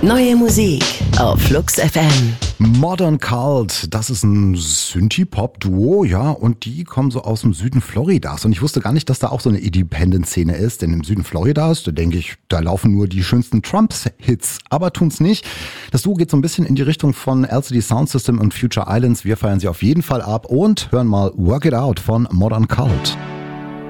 Neue Musik auf Flux FM. Modern Cult, das ist ein Synthie-Pop-Duo, ja, und die kommen so aus dem Süden Floridas. Und ich wusste gar nicht, dass da auch so eine Independent-Szene ist, denn im Süden Floridas, da denke ich, da laufen nur die schönsten Trumps-Hits, aber tun's nicht. Das Duo geht so ein bisschen in die Richtung von LCD Soundsystem und Future Islands. Wir feiern sie auf jeden Fall ab und hören mal Work It Out von Modern Cult.